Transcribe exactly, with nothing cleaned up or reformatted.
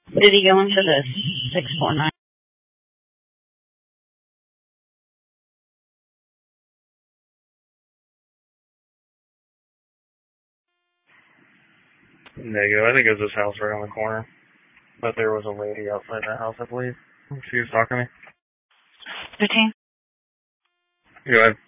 Did he go into the six four nine? Negative. I think it was this house right on the corner. But there was a lady outside that house, I believe. She was talking to me. fifteen? Go ahead.